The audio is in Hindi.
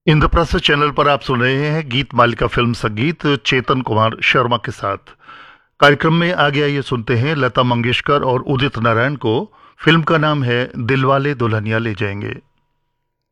इंद्रप्रस्थ चैनल पर आप सुन रहे हैं गीत मालिका फिल्म संगीत चेतन कुमार शर्मा के साथ। कार्यक्रम में आगे आइए सुनते हैं लता मंगेशकर और उदित नारायण को। फिल्म का नाम है दिलवाले दुल्हनिया ले जाएंगे।